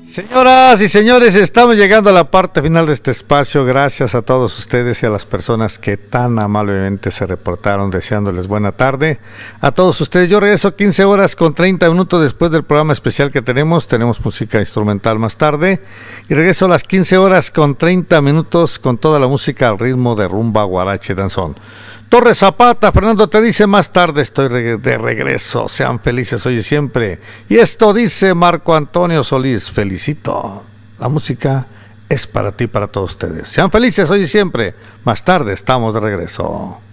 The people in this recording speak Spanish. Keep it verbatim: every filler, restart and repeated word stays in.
Señoras y señores, estamos llegando a la parte final de este espacio. Gracias a todos ustedes y a las personas que tan amablemente se reportaron deseándoles buena tarde. A todos ustedes, yo regreso quince horas con treinta minutos después del programa especial que tenemos. Tenemos música instrumental más tarde. Y regreso a las quince horas con treinta minutos con toda la música al ritmo de rumba, guarache, danzón. Torres Zapata, Fernando te dice más tarde estoy de regreso, sean felices hoy y siempre. Y esto dice Marco Antonio Solís, felicito, la música es para ti, para todos ustedes. Sean felices hoy y siempre, más tarde estamos de regreso.